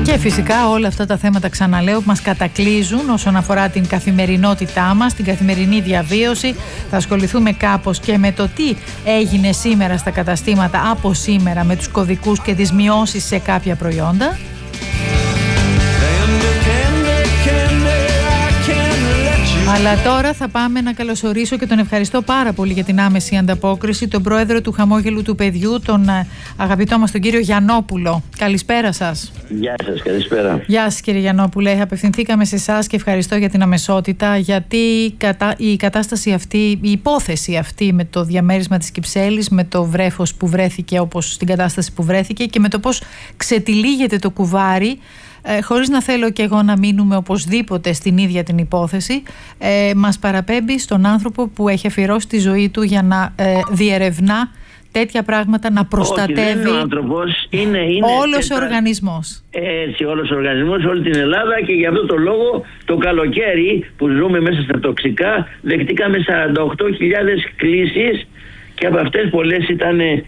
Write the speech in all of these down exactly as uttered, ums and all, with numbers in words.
Και φυσικά όλα αυτά τα θέματα, ξαναλέω, που μας κατακλείζουν όσον αφορά την καθημερινότητά μας, την καθημερινή διαβίωση. Θα ασχοληθούμε κάπως και με το τι έγινε σήμερα στα καταστήματα από σήμερα, με τους κωδικούς και τις μειώσεις σε κάποια προϊόντα. Αλλά τώρα θα πάμε να καλωσορίσω και τον ευχαριστώ πάρα πολύ για την άμεση ανταπόκριση, τον πρόεδρο του Χαμόγελου του Παιδιού, τον αγαπητό μας τον κύριο Γιαννόπουλο. Καλησπέρα σας. Γεια σας, καλησπέρα. Γεια σας κύριε Γιαννόπουλε, απευθυνθήκαμε σε εσάς και ευχαριστώ για την αμεσότητα, γιατί η κατάσταση αυτή, η υπόθεση αυτή με το διαμέρισμα της Κυψέλης, με το βρέφος που βρέθηκε όπως στην κατάσταση που βρέθηκε και με το πώς ξετυλίγεται το κουβάρι, Ε, χωρίς να θέλω και εγώ να μείνουμε οπωσδήποτε στην ίδια την υπόθεση, ε, μας παραπέμπει στον άνθρωπο που έχει αφιερώσει τη ζωή του για να ε, διερευνά τέτοια πράγματα, να προστατεύει. Όχι, δεν είναι ο άνθρωπος, είναι, είναι όλος τέτα... ο οργανισμός. Έτσι, όλος ο οργανισμός, όλη την Ελλάδα, και γι' αυτό το λόγο το καλοκαίρι που ζούμε μέσα στα τοξικά δεχτήκαμε σαράντα οκτώ χιλιάδες κλήσεις και από αυτές πολλές ήταν ε,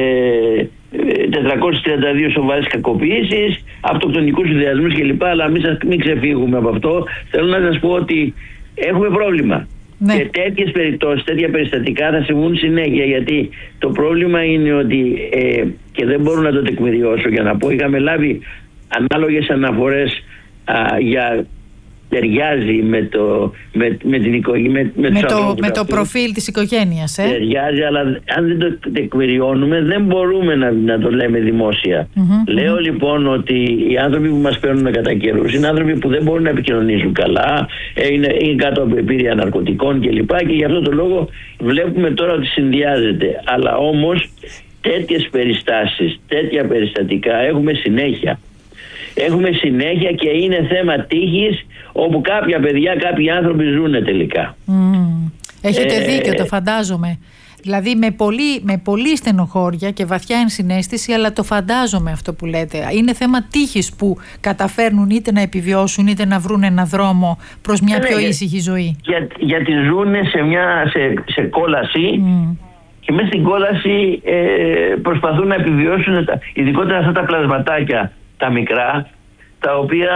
τετρακόσιες τριάντα δύο σοβαρές κακοποιήσεις, αυτοκτονικούς ιδεασμούς κλπ. Αλλά μην, σας, μην ξεφύγουμε από αυτό. Θέλω να σας πω ότι έχουμε πρόβλημα. Ναι. Και τέτοιες περιπτώσεις, τέτοια περιστατικά θα συμβούν συνέχεια, γιατί το πρόβλημα είναι ότι ε, και δεν μπορώ να το τεκμηριώσω για να πω, είχαμε λάβει ανάλογες αναφορές α, για ταιριάζει με το, με, με την οικογένεια, με, με, με, το, με το προφίλ της οικογένειας. Ε? Ταιριάζει, αλλά αν δεν το τεκμηριώνουμε δεν μπορούμε να, να το λέμε δημόσια. Mm-hmm, Λέω mm-hmm. λοιπόν ότι οι άνθρωποι που μας παίρνουν κατά καιρούς είναι άνθρωποι που δεν μπορούν να επικοινωνήσουν καλά, είναι, είναι κάτω από επίρρεια ναρκωτικών κλπ. Και, και γι' αυτό το λόγο βλέπουμε τώρα ότι συνδυάζεται. Αλλά όμως τέτοιες περιστάσεις, τέτοια περιστατικά έχουμε συνέχεια. Έχουμε συνέχεια και είναι θέμα τύχης, όπου κάποια παιδιά, κάποιοι άνθρωποι ζουνε τελικά. Mm. Έχετε ε, δίκιο, το φαντάζομαι. Δηλαδή με πολύ, με πολύ στενοχώρια και βαθιά ενσυναίσθηση, αλλά το φαντάζομαι αυτό που λέτε. Είναι θέμα τύχης που καταφέρνουν είτε να επιβιώσουν είτε να βρουν ένα δρόμο προς μια ε, πιο ήσυχη ζωή. Για, γιατί ζουνε σε, μια, σε, σε κόλαση mm. και μέσα στην κόλαση ε, προσπαθούν να επιβιώσουν, ειδικότερα αυτά τα πλασματάκια τα μικρά, τα οποία,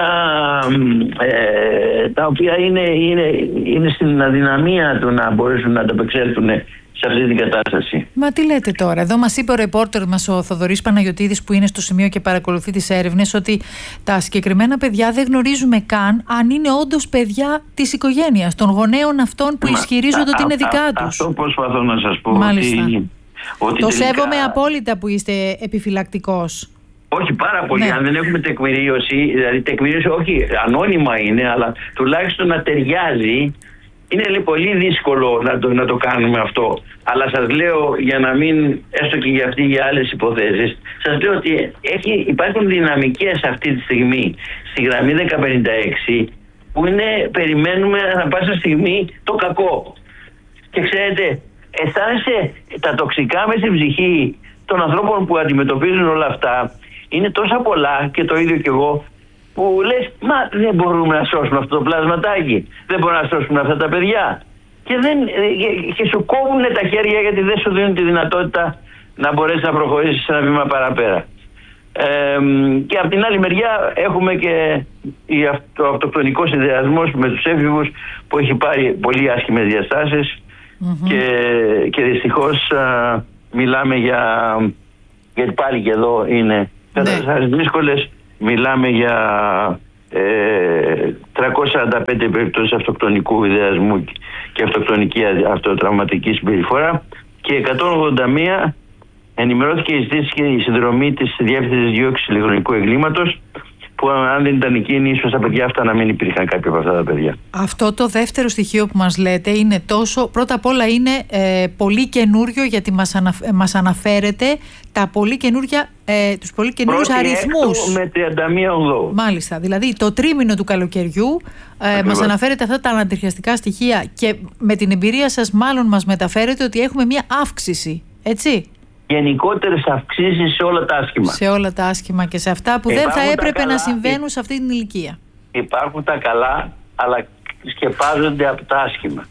ε, τα οποία είναι, είναι, είναι στην αδυναμία του να μπορέσουν να ανταπεξέλθουν σε αυτή την κατάσταση. Μα τι λέτε τώρα? Εδώ μας είπε ο ρεπόρτερ μας, ο Θοδωρής Παναγιωτίδης, που είναι στο σημείο και παρακολουθεί τις έρευνες, ότι τα συγκεκριμένα παιδιά δεν γνωρίζουμε καν αν είναι όντως παιδιά της οικογένειας, των γονέων αυτών που Μα, ισχυρίζονται α, ότι είναι δικά α, τους. Αυτό προσπαθώ να σας πω. Μάλιστα. Ότι, ότι το τελικά... σέβομαι απόλυτα που είστε επιφυλακτικός. Όχι, πάρα πολύ. Ναι. Αν δεν έχουμε τεκμηρίωση, δηλαδή τεκμηρίωση όχι ανώνυμα είναι, αλλά τουλάχιστον να ταιριάζει. Είναι λέει, πολύ δύσκολο να το, να το κάνουμε αυτό. Αλλά σας λέω, για να μην, έστω και για αυτή για άλλες υποθέσεις, σας λέω ότι έχει, υπάρχουν δυναμικές αυτή τη στιγμή στη γραμμή δέκα πενήντα έξι που είναι, περιμένουμε ανά πάσα στιγμή το κακό. Και ξέρετε, αισθάνεσαι τα τοξικά μέσα στην ψυχή των ανθρώπων που αντιμετωπίζουν όλα αυτά. Είναι τόσα πολλά, και το ίδιο κι εγώ, που λες, μα δεν μπορούμε να σώσουμε αυτό το πλασματάκι, δεν μπορούμε να σώσουμε αυτά τα παιδιά. Και, δεν, και σου κόβουν τα χέρια, γιατί δεν σου δίνουν τη δυνατότητα να μπορέσεις να προχωρήσεις ένα βήμα παραπέρα. Ε, και από την άλλη μεριά έχουμε και το αυτοκτονικό συνδυασμός με τους έφηβους, που έχει πάρει πολύ άσχημες διαστάσεις mm-hmm. και, και δυστυχώς α, μιλάμε για, γιατί πάλι και εδώ είναι καταστάσεις ναι. δύσκολες. Μιλάμε για ε, τριακόσιες σαράντα πέντε περιπτώσεις αυτοκτονικού ιδεασμού και αυτοκτονική αυτοτραυματική συμπεριφορά, και εκατόν ογδόντα μία ενημερώθηκε η ζήτηση η συνδρομή της Διεύθυνσης Διώξης Ηλεκτρονικού Εγκλήματος, που αν δεν ήταν εκείνη, ίσως τα παιδιά αυτά να μην υπήρχαν κάποια από αυτά τα παιδιά. Αυτό το δεύτερο στοιχείο που μας λέτε είναι τόσο, πρώτα απ' όλα είναι ε, πολύ καινούριο, γιατί μας, ανα, μας αναφέρετε τα πολύ καινούρια, ε, τους πολύ καινούριους αριθμούς. Με τριάντα μία ογδόου. Μάλιστα, δηλαδή το τρίμηνο του καλοκαιριού ε, μας αναφέρετε αυτά τα ανατριχιαστικά στοιχεία, και με την εμπειρία σας μάλλον μας μεταφέρετε ότι έχουμε μια αύξηση, έτσι? Γενικότερες αυξήσεις σε όλα τα άσχημα. Σε όλα τα άσχημα και σε αυτά που υπάρχουν δεν θα έπρεπε καλά, να συμβαίνουν σε αυτή την ηλικία. Υπάρχουν τα καλά, αλλά σκεπάζονται από τα άσχημα.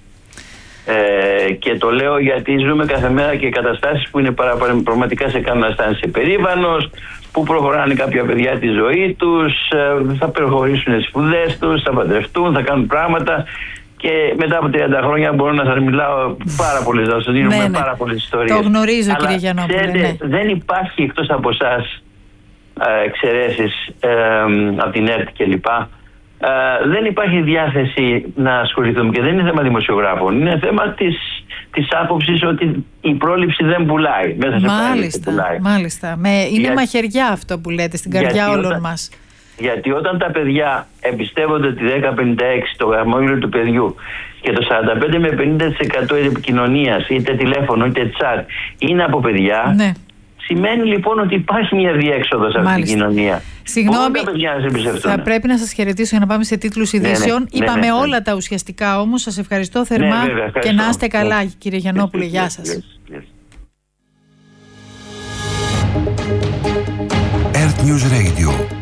Ε, και το λέω γιατί ζούμε κάθε μέρα και καταστάσεις που είναι παρα, πραγματικά σε κάνουν να αισθάνεσαι περήφανος, που προχωράνε κάποια παιδιά τη ζωή τους, θα προχωρήσουν στις σπουδές τους, θα παντρευτούν, θα κάνουν πράγματα. Και μετά από τριάντα χρόνια μπορώ να σας μιλάω πάρα πολλές, να σας δίνουμε ναι, ναι. πάρα πολλές ιστορίες. Το γνωρίζω, αλλά, κύριε Γιαννόπουλε. Ξέρετε, ναι. δεν υπάρχει εκτός από εσάς εξαιρέσεις ε, από την ΕΡΤ κλπ. Ε, δεν υπάρχει διάθεση να ασχοληθούμε, και δεν είναι θέμα δημοσιογράφων. Είναι θέμα της, της άποψης ότι η πρόληψη δεν πουλάει. Μέσα σε μάλιστα, πουλάει. μάλιστα. Με, είναι Για... μαχαιριά αυτό που λέτε στην καρδιά όλων όταν... μας. Γιατί όταν τα παιδιά εμπιστεύονται τη δέκα πενήντα έξι, το γραμμόκυλο του παιδιού, και το σαράντα πέντε με πενήντα τοις εκατό επικοινωνίας, είτε τηλέφωνο είτε chat, είναι από παιδιά, ναι. σημαίνει λοιπόν ότι υπάρχει μια διέξοδος από την κοινωνία. Συγγνώμη, θα πρέπει να σας χαιρετήσω για να πάμε σε τίτλους ειδήσεων. Ναι, ναι, Είπαμε ναι, ναι, ναι. όλα τα ουσιαστικά όμως. Σας ευχαριστώ θερμά, ναι, βέβαια, ευχαριστώ. Και να είστε καλά, κύριε Γιαννόπουλε. Γεια σας. Earth News Radio.